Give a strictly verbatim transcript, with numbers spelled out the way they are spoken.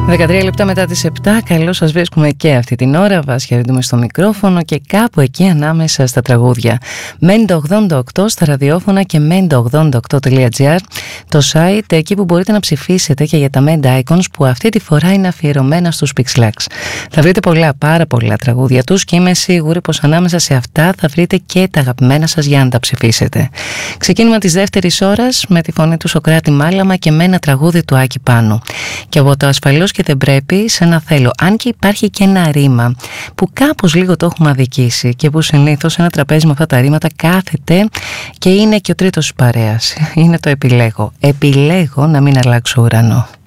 δεκατρία λεπτά μετά τις επτά, καλώς σας βρίσκουμε και αυτή την ώρα. Βάσια Ρέντουμε στο μικρόφωνο και κάπου εκεί ανάμεσα στα τραγούδια. Μέντα ογδόντα οκτώ στα ραδιόφωνα και μέντα ογδόντα οκτώ τελεία τζι άρ, το site εκεί που μπορείτε να ψηφίσετε και για τα Menda Icons που αυτή τη φορά είναι αφιερωμένα στους Pixlax. Θα βρείτε πολλά, πάρα πολλά τραγούδια τους και είμαι σίγουρη πως ανάμεσα σε αυτά θα βρείτε και τα αγαπημένα σας για να τα ψηφίσετε. Ξεκίνημα της δεύτερης ώρας με τη φωνή του Σωκράτη Μάλαμα και με ένα τραγούδι του Άκη Πάνου. Και από το ασφαλώς και δεν πρέπει σε ένα θέλω, αν και υπάρχει και ένα ρήμα που κάπως λίγο το έχουμε αδικήσει και που συνήθως ένα τραπέζι με αυτά τα ρήματα κάθεται και είναι και ο τρίτος της παρέας. Είναι το επιλέγω. Επιλέγω να μην αλλάξω ουρανό.